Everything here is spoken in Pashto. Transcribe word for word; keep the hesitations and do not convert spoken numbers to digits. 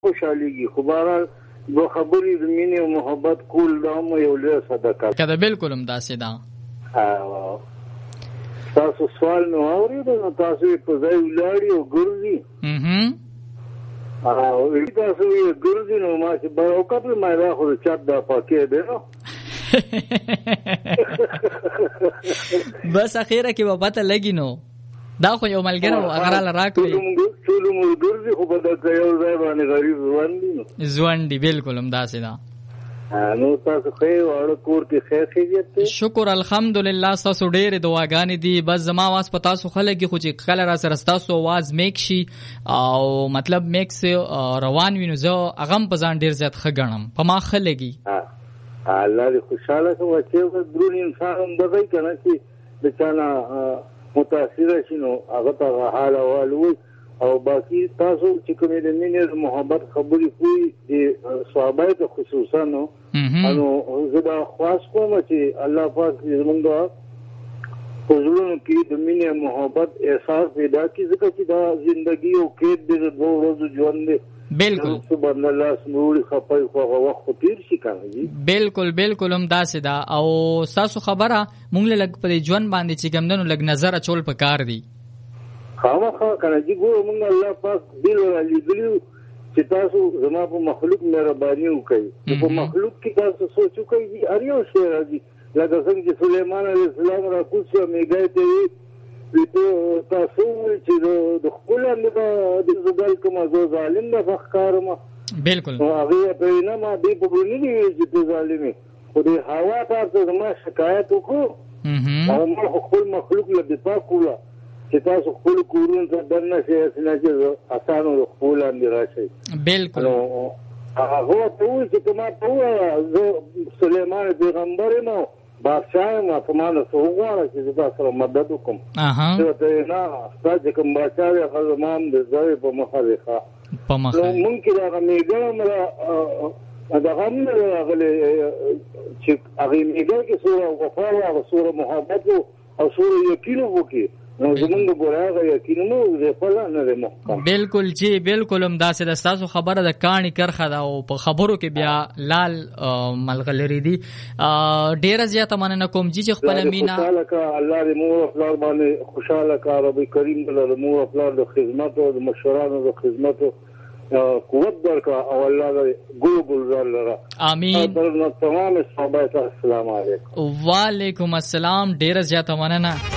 خوشحاليږي. خو بهرحال دو خبرې د مینې او محبت کول دا هم یو لویه صدقه ده. بالکل همداسې ده. تاسو سوال مې واورېد نو تاسو یې په ځای ولاړې او ګرځي او تاسو یې ګرځي نو ما چې به وکتل ما دا خو د چت دا پاکې دی نو بس اخیره کې به پته لګي نو دا خو یو ملګری و هغه راله راکړي ټول عمر ګرځي خو به دلته یو ځای باندې غریب ژوند دي نو ژوند دي. بالکل همداسې ده. نو تاسو خیر واړه کور کې خیر خیریت دی؟ شکر الحمدلله. تاسو ډېرې دعاګانې دي. بس زما आवाज په تاسو خلک خو چې کله را سره تاسو आवाज میک شي او مطلب میکس روان وي نو زه هغه په ځان ډېر زیات ښه ګڼم په ما ښه لګي. الله دې خوشحاله کړي چې درون انسان هم دغه کنه چې د چانه متاثر شي نو هغه ته حال احوال وي او باقي تاسو چې کومې د مینې محبت خبرې کوي د صحابه ته خصوصا نو انو زه دا خواست کوم چې الله پاک زموږ حضورونو کې د مینې محبت احساس پیدا کړي ځکه چې دا ژوندۍ او کې د دوه ورځې ژوند دی. بالکل سبحان الله سموري خپای خو هغه وخت تیر شي کنه. بالکل بالکل هم داسې ده. او تاسو خبره مونږ له لګ په ژوند باندې چې کومندنو لګ نظر اچول پکار دي. خامخا کنه چې ګورو مونږ الله پاک دل ولې ګلو چې تاسو زما په مخلوق مهرباني وکړي. په مخلوق کې تاسو سوچو کوي اړیو شي راځي لکه څنګه چې سليمان عليه السلام را کوڅه میګای ته ویته تاسو چې د خپل نه د زبال کوم زو ظالم نه فخارما. بالکل هغه په نه ما دې په بونی دي چې ظالمي خو دې هوا تاسو زما شکایت وکړو او ما خپل مخلوق له دفاع کوله چې تاسو خپل کورونو ته درنه شي چې اسانو خپل اندي راشي. بالکل هغه ته چې کومه په سليمان پیغمبر نو بادشاہ ما فمانه سوغواره چې تاسو سره مدد وکم. اها ته نه تاسو کوم بادشاہ خزمان د ځای په مخالفه په مخالفه ممکن هغه میګه مله دا هم غلې چې هغه میګه کې سوره وفا او سوره محبت او سوره یقین وکي نو زمونږ ګورغه یقین نو زه فلا نه محکم. بالکل جی بالکل هم داسې د تاسو خبره د کانی کرخه دا او په خبرو کې بیا لال ملغلری دي. ډیره زیاته مننه کوم چې خپل مینا خوشاله کا الله دې مو خپل باندې خوشاله کا رب کریم دې مو خپل د خدمت او د مشورانو د خدمت قوت درکا او الله دې ګل ګلزار لرا. امين. تمام صحابه السلام علیکم. وعلیکم السلام. ډیره زیاته مننه.